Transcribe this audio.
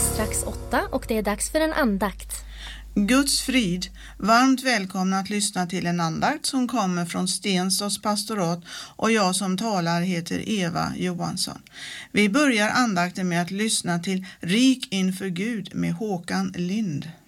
strax 8 och det är dags för en andakt. Guds frid, varmt välkomna att lyssna till en andakt som kommer från Stenstorps pastorat och jag som talar heter Eva Johansson. Vi börjar andakten med att lyssna till Rik inför Gud med Håkan Lind.